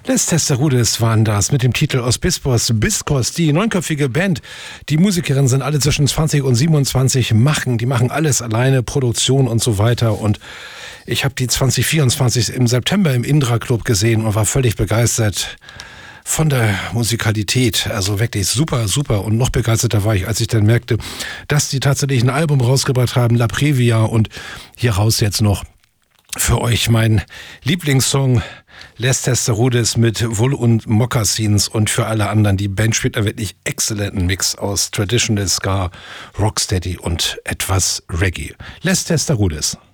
Les Testarudes waren das mit dem Titel Os Biskos, die neunköpfige Band. Die Musikerinnen sind alle zwischen 20 und 27, die machen alles alleine, Produktion und so weiter. Und ich habe die 2024 im September im Indra Club gesehen und war völlig begeistert von der Musikalität. Also wirklich super, super. Und noch begeisterter war ich, als ich dann merkte, dass die tatsächlich ein Album rausgebracht haben, La Previa. Und hier raus jetzt noch für euch mein Lieblingssong Les Testarudes mit Wool und Moccasins, und für alle anderen, die Band spielt einen wirklich exzellenten Mix aus Traditional Ska, Rocksteady und etwas Reggae. Les Testarudes.